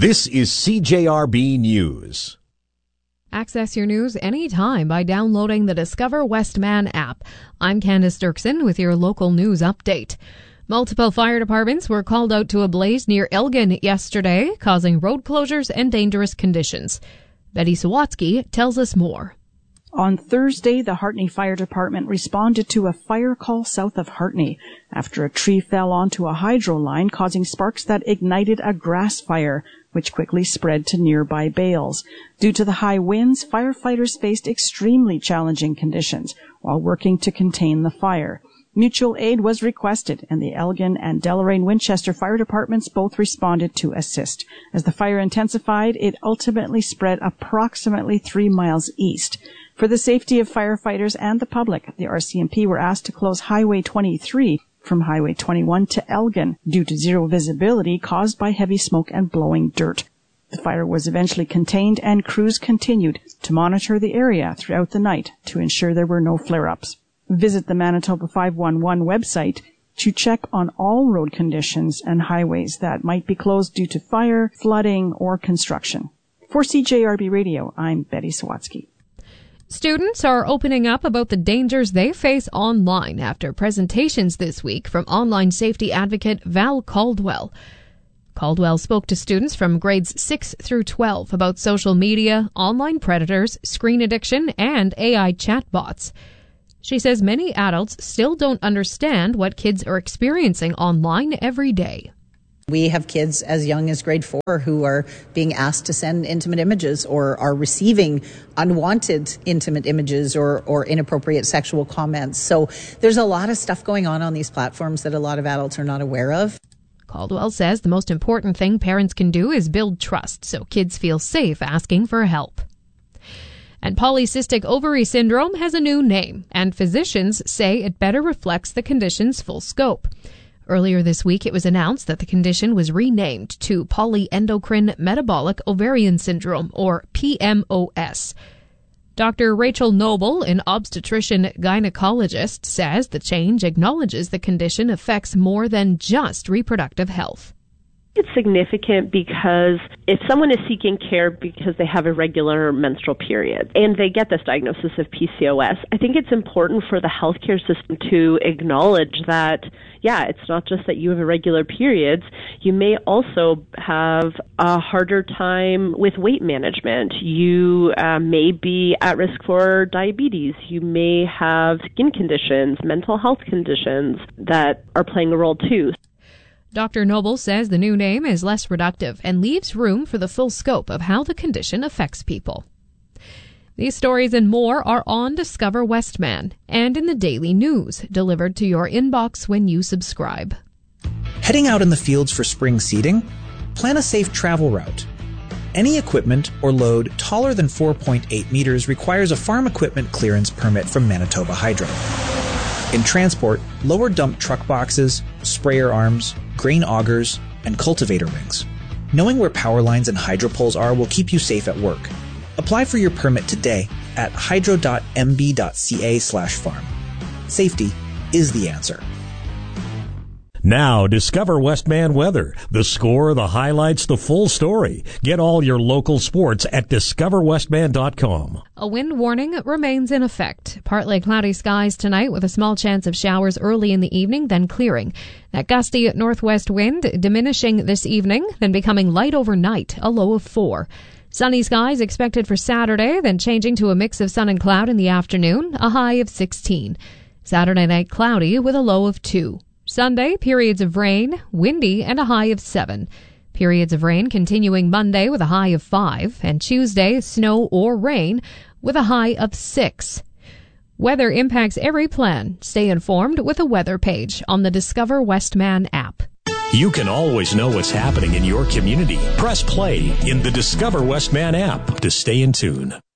This is CJRB News. Access your news anytime by downloading the Discover Westman app. I'm Candace Dirksen with your local news update. Multiple fire departments were called out to a blaze near Elgin yesterday, causing road closures and dangerous conditions. Betty Sawatsky tells us more. On Thursday, the Hartney Fire Department responded to a fire call south of Hartney after a tree fell onto a hydro line, causing sparks that ignited a grass fire, which quickly spread to nearby bales. Due to the high winds, firefighters faced extremely challenging conditions while working to contain the fire. Mutual aid was requested, and the Elgin and Deloraine-Winchester fire departments both responded to assist. As the fire intensified, it ultimately spread approximately 3 miles east. For the safety of firefighters and the public, the RCMP were asked to close Highway 23 from Highway 21 to Elgin due to zero visibility caused by heavy smoke and blowing dirt. The fire was eventually contained, and crews continued to monitor the area throughout the night to ensure there were no flare-ups. Visit the Manitoba 511 website to check on all road conditions and highways that might be closed due to fire, flooding, or construction. For CJRB Radio, I'm Betty Sawatsky. Students are opening up about the dangers they face online after presentations this week from online safety advocate Val Caldwell. Caldwell spoke to students from grades 6 through 12 about social media, online predators, screen addiction, and AI chatbots. She says many adults still don't understand what kids are experiencing online every day. We have kids as young as grade 4 who are being asked to send intimate images or are receiving unwanted intimate images or inappropriate sexual comments. So there's a lot of stuff going on these platforms that a lot of adults are not aware of. Caldwell says the most important thing parents can do is build trust so kids feel safe asking for help. And polycystic ovary syndrome has a new name, and physicians say it better reflects the condition's full scope. Earlier this week, it was announced that the condition was renamed to polyendocrine metabolic ovarian syndrome, or PMOS. Dr. Rachel Noble, an obstetrician gynecologist, says the change acknowledges the condition affects more than just reproductive health. It's significant because if someone is seeking care because they have irregular menstrual periods and they get this diagnosis of PCOS, I think it's important for the healthcare system to acknowledge that, it's not just that you have irregular periods. You may also have a harder time with weight management. You may be at risk for diabetes. You may have skin conditions, mental health conditions that are playing a role too. Dr. Noble says the new name is less reductive and leaves room for the full scope of how the condition affects people. These stories and more are on Discover Westman and in the daily news, delivered to your inbox when you subscribe. Heading out in the fields for spring seeding? Plan a safe travel route. Any equipment or load taller than 4.8 meters requires a farm equipment clearance permit from Manitoba Hydro. In transport, lower dump truck boxes, sprayer arms, grain augers, and cultivator rings. Knowing where power lines and hydro poles are will keep you safe at work. Apply for your permit today at hydro.mb.ca/farm. Safety is the answer. Now, Discover Westman weather. The score, the highlights, the full story. Get all your local sports at discoverwestman.com. A wind warning remains in effect. Partly cloudy skies tonight with a small chance of showers early in the evening, then clearing. That gusty northwest wind diminishing this evening, then becoming light overnight, a low of 4. Sunny skies expected for Saturday, then changing to a mix of sun and cloud in the afternoon, a high of 16. Saturday night cloudy with a low of 2. Sunday, periods of rain, windy, and a high of 7. Periods of rain continuing Monday with a high of 5, and Tuesday, snow or rain with a high of 6. Weather impacts every plan. Stay informed with a weather page on the Discover Westman app. You can always know what's happening in your community. Press play in the Discover Westman app to stay in tune.